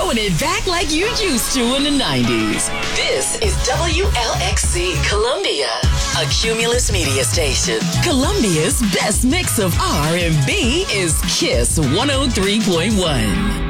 throwing it back like you used to in the 90s. This is WLXC Columbia, a Cumulus media station. Columbia's best mix of R&B is Kiss 103.1.